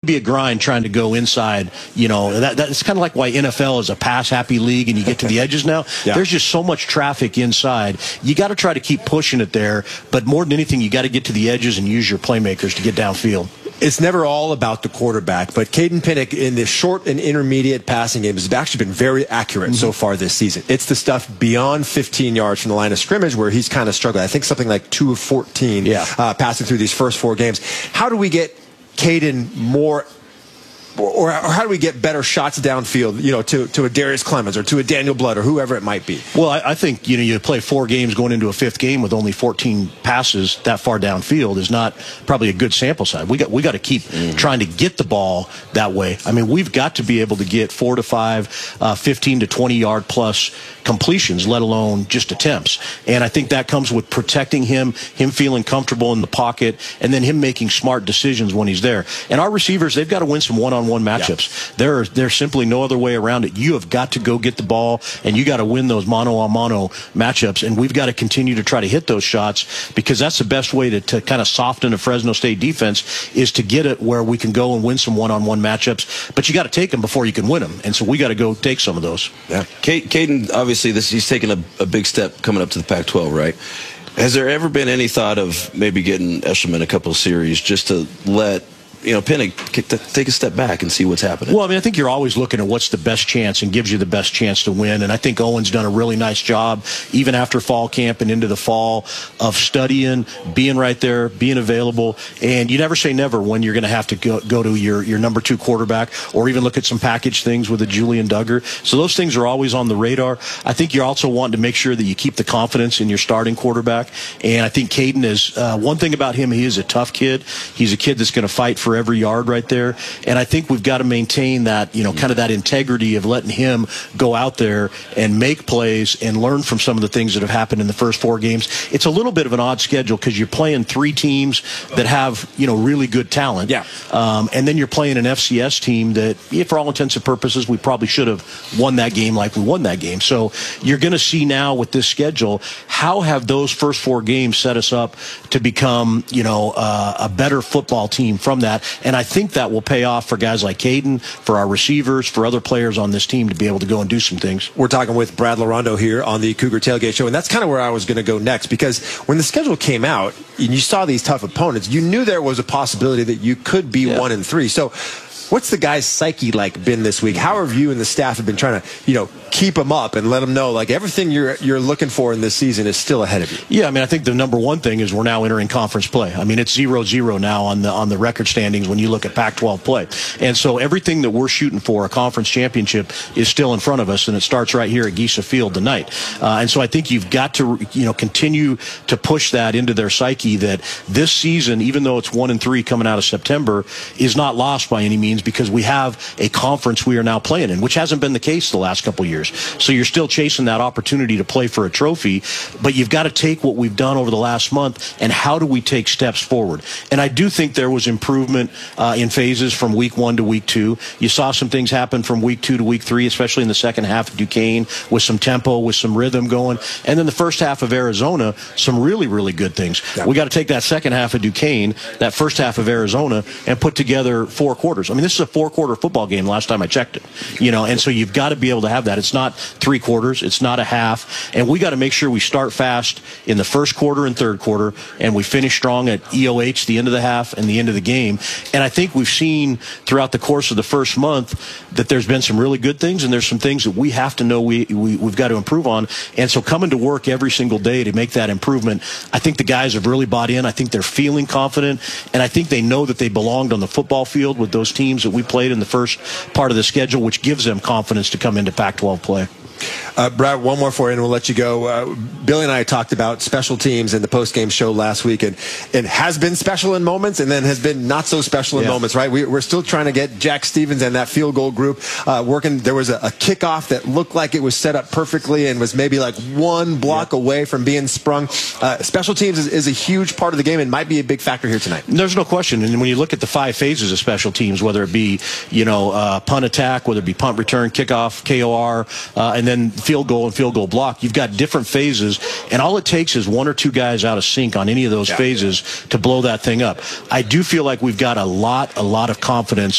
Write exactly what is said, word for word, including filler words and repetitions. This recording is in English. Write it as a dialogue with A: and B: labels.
A: be a grind trying to go inside. You know, that, that's kind of like why N F L is a pass-happy league and you get to the edges now. Yeah. There's just so much traffic inside. You got to try to keep pushing it there, but more than anything, you got to get to the edges and use your playmakers to get downfield.
B: It's never all about the quarterback, but Caden Pinnock in the short and intermediate passing game has actually been very accurate mm-hmm. so far this season. It's the stuff beyond fifteen yards from the line of scrimmage where he's kind of struggling. I think something like two of fourteen yeah. uh, passing through these first four games. How do we get Caden more, or, or how do we get better shots downfield, you know, to, to a Darius Clemens or to a Daniel Blood or whoever it might be?
A: Well, I, I think, you know, you play four games going into a fifth game with only fourteen passes that far downfield is not probably a good sample size. We got we got to keep mm-hmm. trying to get the ball that way. I mean, we've got to be able to get four to five, uh, fifteen to twenty yard plus completions, let alone just attempts. And I think that comes with protecting him, him feeling comfortable in the pocket, and then him making smart decisions when he's there. And our receivers, they've got to win some one-on-one matchups. Yeah. There, there's simply no other way around it. You have got to go get the ball, and you got to win those mano-a-mano matchups. And we've got to continue to try to hit those shots because that's the best way to, to kind of soften a Fresno State defense is to get it where we can go and win some one-on-one matchups. But you got to take them before you can win them. And so we got to go take some of those.
C: Yeah. Caden, obviously, Obviously, this, he's taking a, a big step coming up to the Pac twelve, right? Has there ever been any thought of maybe getting Eshelman a couple of series just to let, you know, Pinnock take a step back and see what's happening?
A: Well, I mean, I think you're always looking at what's the best chance and gives you the best chance to win. And I think Owen's done a really nice job, even after fall camp and into the fall, of studying, being right there, being available. And you never say never when you're going to have to go, go to your, your number two quarterback or even look at some package things with a Julian Duggar. So those things are always on the radar. I think you're also wanting to make sure that you keep the confidence in your starting quarterback. And I think Caden is, uh, one thing about him, he is a tough kid. He's a kid that's going to fight for every yard right there. And I think we've got to maintain that, you know, kind of that integrity of letting him go out there and make plays and learn from some of the things that have happened in the first four games. It's a little bit of an odd schedule because you're playing three teams that have, you know, really good talent.
B: Yeah.
A: Um, and then you're playing an F C S team that, yeah, for all intents and purposes, we probably should have won that game like we won that game. So you're going to see now with this schedule, how have those first four games set us up to become, you know, uh, a better football team from that. And I think that will pay off for guys like Caden, for our receivers, for other players on this team to be able to go and do some things.
B: We're talking with Brad Larondo here on the Cougar Tailgate Show, and that's kind of where I was going to go next, because when the schedule came out and you saw these tough opponents, you knew there was a possibility that you could be yeah. one and three. So what's the guy's psyche like been this week? How have you and the staff have been trying to, you know, keep him up and let him know, like, everything you're you're looking for in this season is still ahead of you?
A: Yeah, I mean, I think the number one thing is we're now entering conference play. I mean, it's zero zero now on the on the record standings when you look at Pac twelve play. And so everything that we're shooting for, a conference championship, is still in front of us, and it starts right here at Gisa Field tonight. Uh, and so I think you've got to, you know, continue to push that into their psyche that this season, even though it's one and three coming out of September, is not lost by any means, because we have a conference we are now playing in, which hasn't been the case the last couple of years. So you're still chasing that opportunity to play for a trophy, but you've got to take what we've done over the last month and how do we take steps forward. And I do think there was improvement uh, in phases from week one to week two. You saw some things happen from week two to week three, especially in the second half of Duquesne, with some tempo, with some rhythm going. And then the first half of Arizona, some really, really good things. Yeah. We got to take that second half of Duquesne, that first half of Arizona, and put together four quarters. I mean, this is a four-quarter football game last time I checked it. You know, and so you've got to be able to have that. It's not three quarters. It's not a half. And we got to make sure we start fast in the first quarter and third quarter, and we finish strong at E O H, the end of the half and the end of the game. And I think we've seen throughout the course of the first month that there's been some really good things, and there's some things that we have to know we, we, we've got to improve on. And so coming to work every single day to make that improvement, I think the guys have really bought in. I think they're feeling confident, and I think they know that they belonged on the football field with those teams that we played in the first part of the schedule, which gives them confidence to come into Pac twelve play.
B: Uh, Brad, one more for you, and we'll let you go. Uh, Billy and I talked about special teams in the post-game show last week, and it has been special in moments and then has been not so special in yeah. moments, right? We, we're still trying to get Jack Stevens and that field goal group uh, working. There was a, a kickoff that looked like it was set up perfectly and was maybe like one block yeah. away from being sprung. Uh, special teams is, is a huge part of the game and might be a big factor here tonight.
A: There's no question. And when you look at the five phases of special teams, whether it be, you know, uh, punt attack, whether it be punt return, kickoff, K O R, uh, and then field goal and field goal block, you've got different phases, and all it takes is one or two guys out of sync on any of those yeah. phases to blow that thing up. I do feel like we've got a lot, a lot of confidence